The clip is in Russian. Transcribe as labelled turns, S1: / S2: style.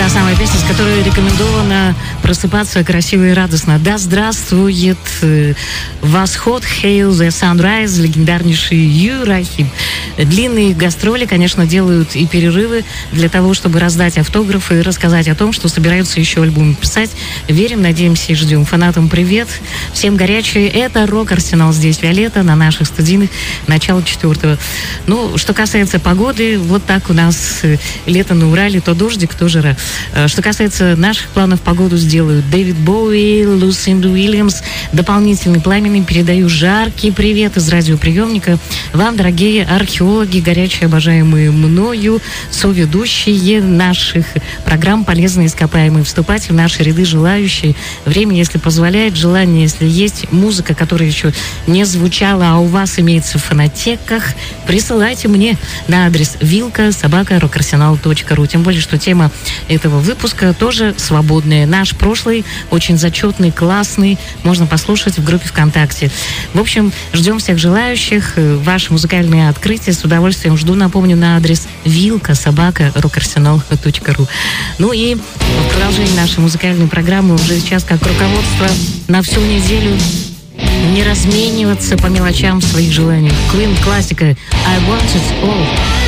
S1: та самая песня, с которой рекомендовано просыпаться красиво и радостно. Да здравствует восход, Hail the Sunrise, легендарнейший Юрахим. Длинные гастроли, конечно, делают и перерывы для того, чтобы раздать автографы и рассказать о том, что собираются еще альбомы писать. Верим, надеемся и ждем. Фанатам привет. Всем горячие. Это Рок-Арсенал. Здесь Виолетта на наших студийных. Начало 4-го. Ну, что касается погоды, вот так у нас лето на Урале, то дождик, то жара. Что касается наших планов, погоду сделают Дэвид Боуи, Люсинда Уильямс. Дополнительный пламенный передаю жаркий привет из радиоприемника вам, дорогие археологи, горячие, обожаемые мною, соведущие наших программ, полезные ископаемые. Вступайте в наши ряды, желающие. Время, если позволяет, желание, если есть, музыка, которая еще не звучала, а у вас имеется в фонотеках, присылайте мне на адрес vilka@rockarsenal.ru. Тем более, что тема этого выпуска тоже свободная. Наш прошлый, очень зачетный, классный, можно послушать в группе ВКонтакте. В общем, ждем всех желающих. Ваши музыкальные открытия с удовольствием жду. Напомню, на адрес vilka@rockarsenal.ru. Ну и в продолжении нашей музыкальной программы уже сейчас как руководство на всю неделю не размениваться по мелочам своих желаний. Queen классика I Want It All.